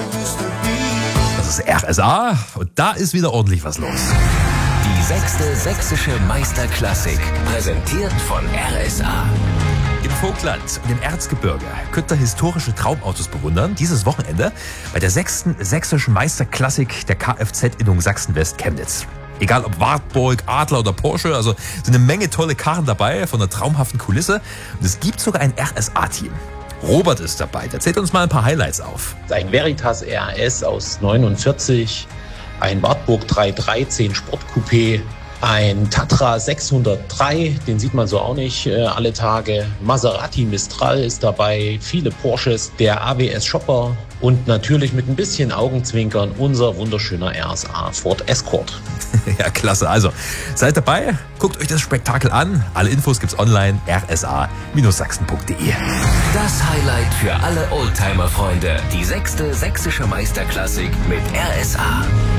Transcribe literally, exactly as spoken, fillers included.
Das ist R S A und da ist wieder ordentlich was los. Die sechste sächsische Meisterklassik, präsentiert von R S A. Im Vogtland und im Erzgebirge könnt ihr historische Traumautos bewundern. Dieses Wochenende bei der sechsten sächsischen Meisterklassik der Kfz-Innung Sachsen-West-Chemnitz. Egal ob Wartburg, Adler oder Porsche, also sind eine Menge tolle Karren dabei von einer traumhaften Kulisse. Und es gibt sogar ein R S A-Team. Robert ist dabei, der zählt uns mal ein paar Highlights auf. Ein Veritas R S aus neunundvierzig, ein Wartburg drei dreizehn Sportcoupé, ein Tatra sechshundertdrei, den sieht man so auch nicht äh, alle Tage. Maserati Mistral ist dabei, viele Porsches, der A W S Shopper und natürlich mit ein bisschen Augenzwinkern unser wunderschöner R S A Ford Escort. Ja, klasse. Also, seid dabei, guckt euch das Spektakel an. Alle Infos gibt's online, r s a sachsen punkt de. Das Highlight für alle Oldtimer-Freunde. Die sechste sächsische Meisterklassik mit R S A.